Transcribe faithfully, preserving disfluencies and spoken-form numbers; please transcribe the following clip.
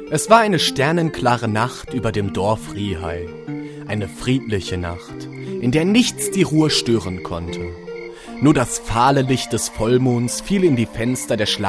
Es war eine sternenklare Nacht über dem Dorf Rihai. Eine friedliche Nacht, in der nichts die Ruhe stören konnte. Nur das fahle Licht des Vollmonds fiel in die Fenster der Schlafzimmer